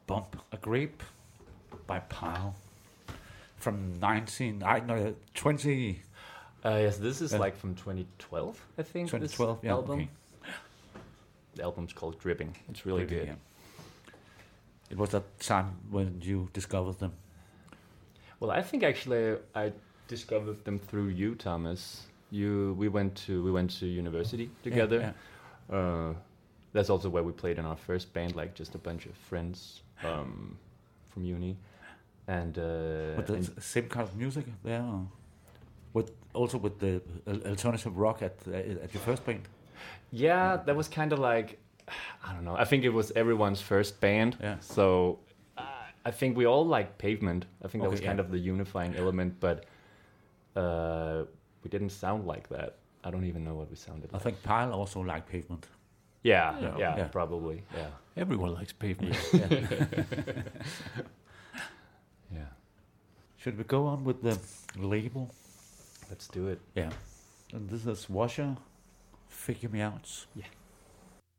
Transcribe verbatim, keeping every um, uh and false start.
Bump a Grape by Pile from nineteen, I know, twenty... Uh, yes, this is Uh, like from twenty twelve, I think. twenty this twelve, yeah, album. okay. The album's called Dripping. It's really Dripping, good. yeah. It was that time when you discovered them. Well, I think actually I discovered them through you, Thomas. You, we went to we went to university together. Yeah, Uh, that's also where we played in our first band, like just a bunch of friends um, from uni, and, uh, With the and s- same kind of music there? Or with, also with the al- alternative rock at uh, at your first band? yeah, that was kind of like, I don't know. I think it was everyone's first band. Yeah. So uh, I think we all liked Pavement. I think that Okay, was kind yeah. of the unifying element, but uh, we didn't sound like that. I don't even know what we sounded I like. think Pile also liked Pavement. Yeah, Yeah. yeah, Yeah. probably. Yeah, Everyone likes Pavement. yeah. Should we go on with the label? Let's do it. Yeah. And this is Washer, Figure Me Out. Yeah.